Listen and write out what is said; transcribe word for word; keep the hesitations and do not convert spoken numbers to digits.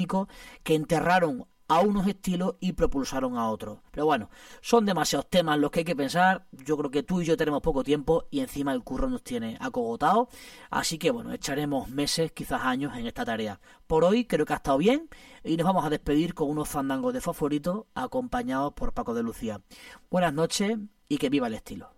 discográficos que enterraron a unos estilos y propulsaron a otros. Pero bueno, son demasiados temas los que hay que pensar. Yo creo que tú y yo tenemos poco tiempo y encima el curro nos tiene acogotados. Así que bueno, echaremos meses, quizás años en esta tarea. Por hoy creo que ha estado bien y nos vamos a despedir con unos fandangos de Fosforito acompañados por Paco de Lucía. Buenas noches y que viva el estilo.